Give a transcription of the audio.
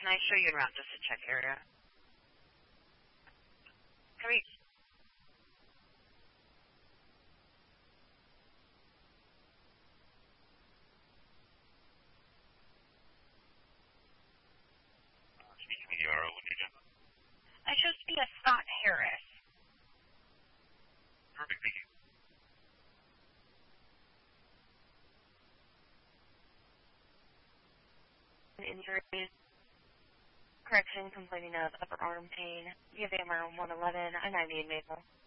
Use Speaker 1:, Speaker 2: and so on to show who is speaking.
Speaker 1: I show you around just to check area? Can we... I chose to be a Scott Harris.
Speaker 2: Perfect, thank you.
Speaker 1: Injuries. Correction, complaining of upper arm pain. You have AMR 111, I 98 Maple.